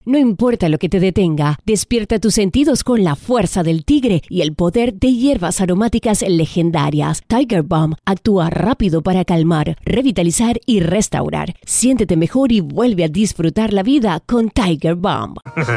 No importa lo que te detenga, despierta tus sentidos con la fuerza del tigre y el poder de hierbas aromáticas legendarias. Tiger Balm actúa rápido para calmar, revitalizar y restaurar. Siéntete mejor y vuelve a disfrutar la vida con Tiger Balm.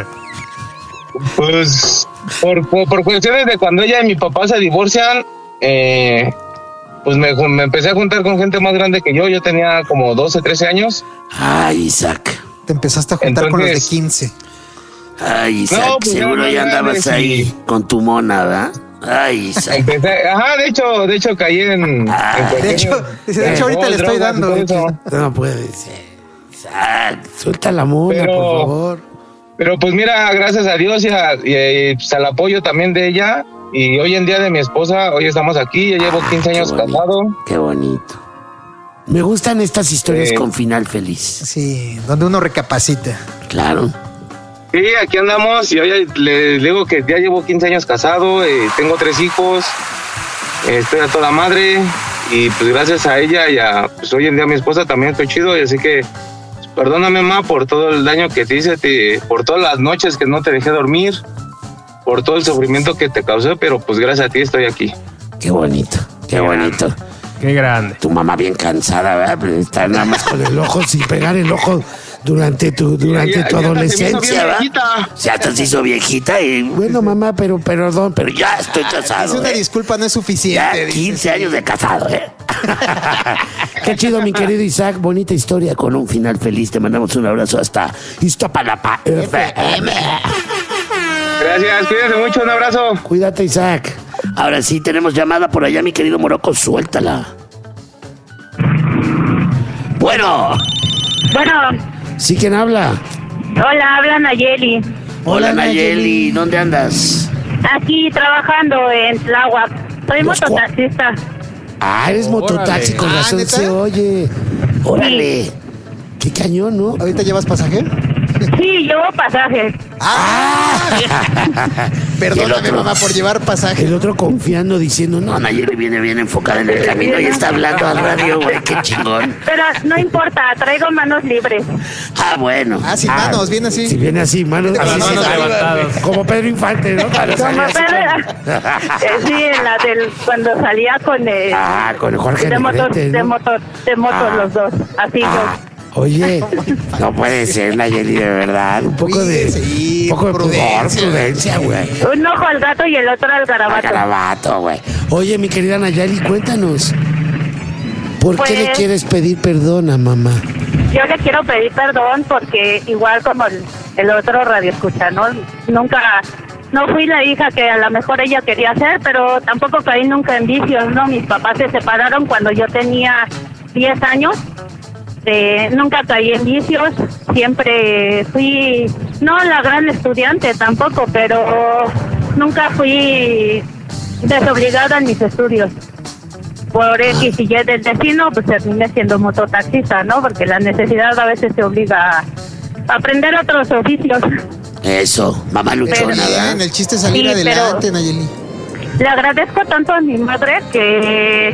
Pues por cuestiones de cuando ella y mi papá se divorcian, pues me empecé a juntar con gente más grande que yo. Yo tenía como 12, 13 años. Ay, Isaac. Te empezaste a juntar con los de 15. Ay, Isaac, No, pues seguro ya andabas ahí con tu mona, ¿verdad? Ay, Isaac. De hecho caí en De hecho, ahorita le estoy dando. No puede ser. Isaac, suelta la mona, por favor. Pero pues mira, gracias a Dios y pues al apoyo también de ella y hoy en día de mi esposa, hoy estamos aquí, ya llevo 15 años casado. Qué bonito. Me gustan estas historias con final feliz. Sí, donde uno recapacita. Claro. Sí, aquí andamos y hoy les digo que ya llevo 15 años casado, tengo 3 hijos, estoy a toda madre y pues gracias a ella y a pues hoy en día a mi esposa también estoy chido y así que perdóname, ma, por todo el daño que te hice, por todas las noches que no te dejé dormir, por todo el sufrimiento que te causé, pero pues gracias a ti estoy aquí. Qué bonito, qué bonito. Qué grande. Tu mamá bien cansada, ¿verdad? Pero está nada más con el ojo, sin pegar el ojo durante tu adolescencia, ¿verdad? Ya te se hizo viejita y bueno, mamá, perdón, pero ya estoy casado. Es una disculpa, no es suficiente. Ya 15 años de casado, Qué chido, mi querido Isaac. Bonita historia con un final feliz. Te mandamos un abrazo hasta Iztapalapa FM. Gracias, cuídense mucho, un abrazo. Cuídate, Isaac. Ahora sí, tenemos llamada por allá, mi querido Morocco, suéltala. Bueno. ¿Sí, quién habla? Hola, habla Nayeli. Hola, Nayeli, ¿dónde andas? Aquí trabajando en Tláhuac. Soy mototaxista. Eres mototaxi, con razón ¿neta? se oye. Órale. Qué cañón, ¿no? ¿Ahorita llevas pasaje? Sí, llevo pasaje. Perdóname, mamá, por llevar pasaje. El otro confiando, diciendo, no, Nayeli viene bien enfocada en el camino y está hablando al radio, güey, qué chingón. Pero no importa, traigo manos libres. Bueno. Sin manos, viene así. Si viene así, manos levantadas. Como Pedro Infante, ¿no? Como sí, en la del cuando salía con el con Jorge de motos, Negrete, ¿no? de motos los dos, así Oye, no puede ser, Nayeli, de verdad. Un poco de prudencia, güey. un ojo al gato y el otro al garabato. Garabato, güey. Oye, mi querida Nayeli, cuéntanos. ¿Por qué le quieres pedir perdón a mamá? Yo le quiero pedir perdón porque igual como el otro radioescucha, ¿no? No fui la hija que a lo mejor ella quería ser, pero tampoco caí nunca en vicios, ¿no? Mis papás se separaron cuando yo tenía 10 años. Nunca caí en vicios, siempre fui, no la gran estudiante tampoco, pero nunca fui desobligada en mis estudios. Por X y Y del destino, pues terminé siendo mototaxista, ¿no? Porque la necesidad a veces te obliga a aprender otros oficios. Eso, mamá luchona, ¿verdad? El chiste es salir adelante, Nayeli. Le agradezco tanto a mi madre que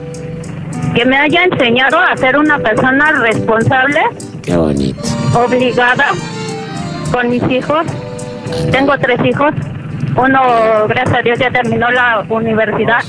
me haya enseñado a ser una persona responsable. Qué bonito. Obligada con mis hijos. Tengo 3 hijos. Uno, gracias a Dios, ya terminó la universidad.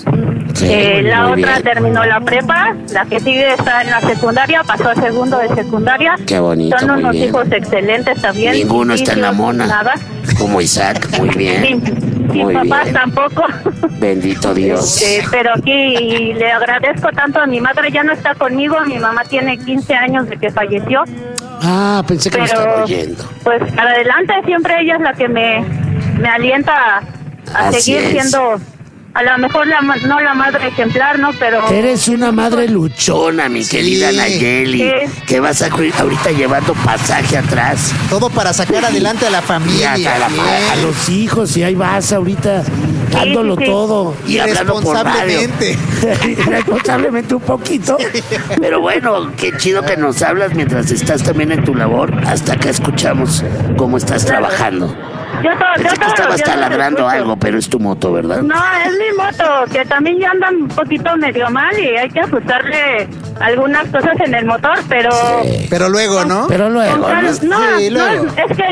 La otra terminó la prepa. La que sigue está en la secundaria, pasó a segundo de secundaria. Qué bonito. Son unos bien. hijos excelentes también. Ninguno está en la mona. Nada. Como Isaac, muy bien. Mis papás tampoco. Bendito Dios. Pero aquí le agradezco tanto a mi madre, ya no está conmigo, mi mamá tiene 15 años de que falleció. Pensé que me estaba oyendo. Pues para adelante, siempre ella es la que me alienta a seguir siendo, a lo mejor no la madre ejemplar, ¿no? Pero eres una madre luchona, mi querida Nayeli. Sí. Que vas ahorita llevando pasaje atrás. Todo para sacar adelante a la familia. A los hijos, y ahí vas ahorita dándolo todo. Y hablando por radio. Irresponsablemente un poquito. Pero bueno, qué chido que nos hablas mientras estás también en tu labor. Hasta acá escuchamos cómo estás trabajando. Pensé que estabas taladrando algo, pero es tu moto, ¿verdad? No, es mi moto, que también ya anda un poquito medio mal y hay que ajustarle algunas cosas en el motor, pero... Sí. Pero luego, ¿no? Pero luego, ¿no? No, es que